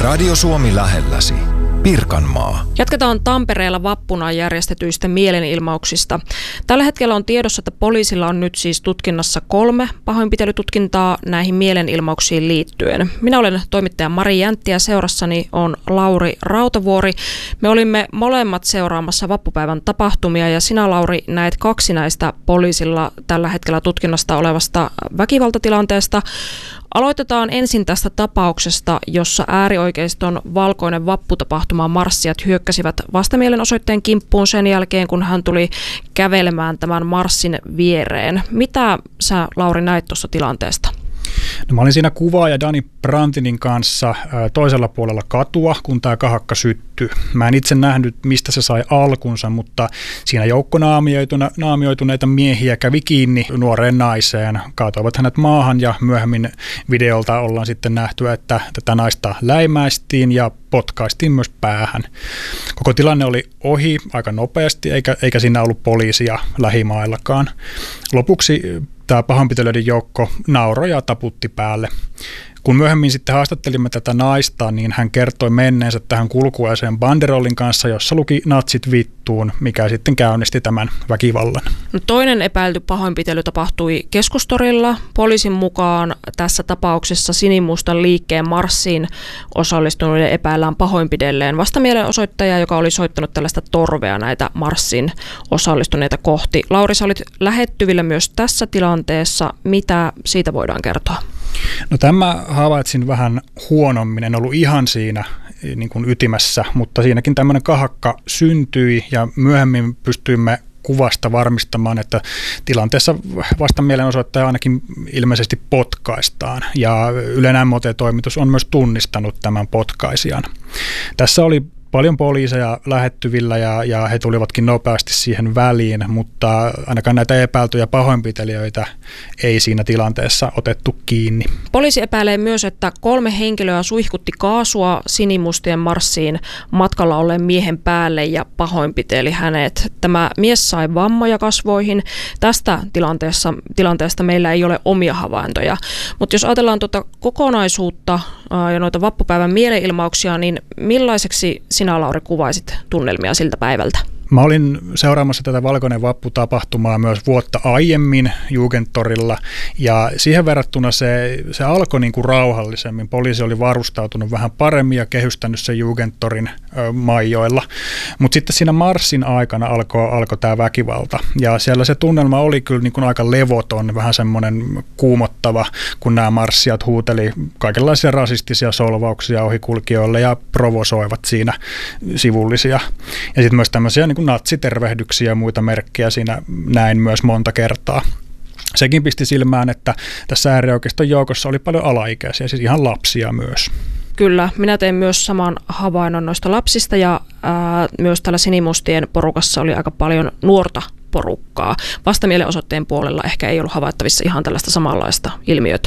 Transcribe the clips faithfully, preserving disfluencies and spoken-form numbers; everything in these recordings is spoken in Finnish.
Radio Suomi lähelläsi. Pirkanmaa. Jatketaan Tampereella vappuna järjestetyistä mielenilmauksista. Tällä hetkellä on tiedossa, että poliisilla on nyt siis tutkinnassa kolme pahoinpitelytutkintaa näihin mielenilmauksiin liittyen. Minä olen toimittaja Mari Jäntti ja seurassani on Lauri Rautavuori. Me olimme molemmat seuraamassa vappupäivän tapahtumia ja sinä, Lauri, näet kaksi näistä poliisilla tällä hetkellä tutkinnasta olevasta väkivaltatilanteesta. Aloitetaan ensin tästä tapauksesta, jossa äärioikeiston valkoinen vapputapahtuma marssijat hyökkäsivät vastamielenosoitteen kimppuun sen jälkeen, kun hän tuli kävelemään tämän marssin viereen. Mitä sä, Lauri, näit tuossa tilanteesta? No, mä olin siinä kuvaaja Dani Brantinin kanssa toisella puolella katua, kun tämä kahakka syttyi. Mä en itse nähnyt, mistä se sai alkunsa, mutta siinä joukko naamioituneita miehiä kävi kiinni nuoreen naiseen. Kaatoivat hänet maahan ja myöhemmin videolta ollaan sitten nähty, että tätä naista läimäistiin ja potkaistiin myös päähän. Koko tilanne oli ohi aika nopeasti, eikä, eikä siinä ollut poliisia lähimaillakaan. Lopuksi tämä pahoinpitelyiden joukko nauroi ja taputti päälle. Kun myöhemmin sitten haastattelimme tätä naista, niin hän kertoi menneensä tähän kulkueeseen banderollin kanssa, jossa luki natsit vittuun, mikä sitten käynnisti tämän väkivallan. No, toinen epäilty pahoinpitely tapahtui Keskustorilla. Poliisin mukaan tässä tapauksessa sinimustan liikkeen marssiin osallistuneiden epäillään pahoinpidelleen vastamielenosoittaja, joka oli soittanut tällaista torvea näitä marssiin osallistuneita kohti. Lauri, sä olit lähettyvillä myös tässä tilanteessa. Mitä siitä voidaan kertoa? No, tämä havaitsin vähän huonommin, en ollut ihan siinä niin kuin ytimessä, mutta siinäkin tämmöinen kahakka syntyi ja myöhemmin pystyimme kuvasta varmistamaan, että tilanteessa vastamielenosoittaja ainakin ilmeisesti potkaistaan ja Ylen M O T-toimitus on myös tunnistanut tämän potkaisijan. Tässä oli paljon poliiseja lähettyvillä ja, ja he tulivatkin nopeasti siihen väliin, mutta ainakaan näitä epäiltyjä pahoinpitelijöitä ei siinä tilanteessa otettu kiinni. Poliisi epäilee myös, että kolme henkilöä suihkutti kaasua sinimustien marssiin matkalla olleen miehen päälle ja pahoinpiteli hänet. Tämä mies sai vammoja kasvoihin. Tästä tilanteesta, tilanteesta meillä ei ole omia havaintoja, mutta jos ajatellaan tuota kokonaisuutta ja noita vappupäivän mielenilmauksia, niin millaiseksi sinä, Lauri, kuvaisit tunnelmia siltä päivältä? Mä olin seuraamassa tätä Valkoinen vappu-tapahtumaa myös vuotta aiemmin Jugendtorilla ja siihen verrattuna se, se alkoi niin kuin rauhallisemmin. Poliisi oli varustautunut vähän paremmin ja kehystänyt sen Jugendtorin ö, maijoilla, mutta sitten siinä marssin aikana alkoi alko tämä väkivalta ja siellä se tunnelma oli kyllä niin kuin aika levoton, vähän semmoinen kuumottava, kun nämä marssijat huuteli kaikenlaisia rasistisia solvauksia ohikulkijoille ja provosoivat siinä sivullisia ja sitten myös tämmöisiä niin kuin natsitervehdyksiä ja muita merkkejä siinä näin myös monta kertaa. Sekin pisti silmään, että tässä äärioikeiston joukossa oli paljon alaikäisiä, siis ihan lapsia myös. Kyllä, minä tein myös saman havainnon noista lapsista ja ää, myös täällä sinimustien porukassa oli aika paljon nuorta porukkaa. Vastamielenosoitteen puolella ehkä ei ollut havaittavissa ihan tällaista samanlaista ilmiötä.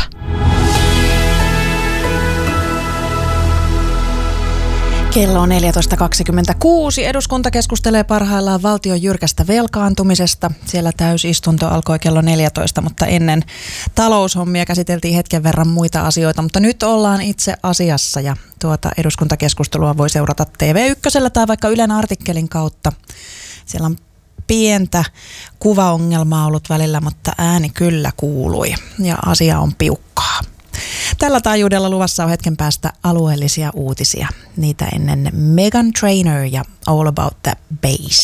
Kello on neljätoista kaksikymmentäkuusi. Eduskunta keskustelee parhaillaan valtion jyrkästä velkaantumisesta. Siellä täysistunto alkoi kello neljätoista, mutta ennen taloushommia käsiteltiin hetken verran muita asioita. Mutta nyt ollaan itse asiassa ja tuota eduskuntakeskustelua voi seurata T V yksi tai vaikka Ylen artikkelin kautta. Siellä on pientä kuvaongelmaa ollut välillä, mutta ääni kyllä kuului ja asia on piukkaa. Tällä taajuudella luvassa on hetken päästä alueellisia uutisia. Niitä ennen Meghan Trainor ja All About the Bass.